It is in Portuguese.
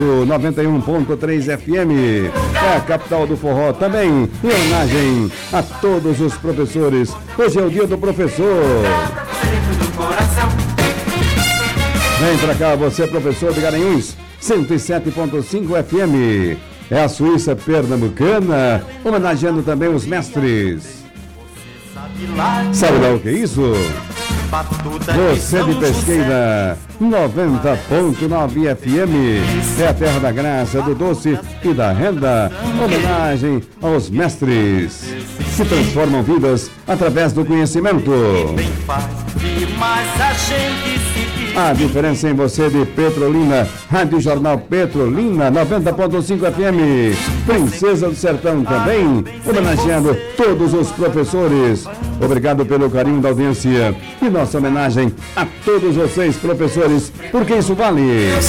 91.3 FM, é a capital do forró também, em homenagem a todos os professores. Hoje é o dia do professor. Vem pra cá, você professor de Garanhuns, 107.5 FM. É a Suíça Pernambucana, homenageando também os mestres. Sabe lá o que é isso? Você de Pesqueira, 90.9 FM, é a terra da graça, do doce e da renda. Homenagem aos mestres que transformam vidas através do conhecimento. A diferença em você de Petrolina, Rádio Jornal Petrolina, 90.5 FM, Princesa do Sertão também, homenageando todos os professores. Obrigado pelo carinho da audiência e nossa homenagem a todos vocês, professores, porque isso vale.